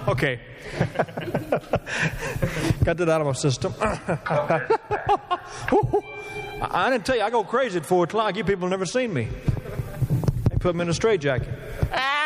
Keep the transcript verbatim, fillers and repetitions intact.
Okay. Got that out of my system. I didn't tell you, I go crazy at four o'clock. You people have never seen me. They put me in a straitjacket.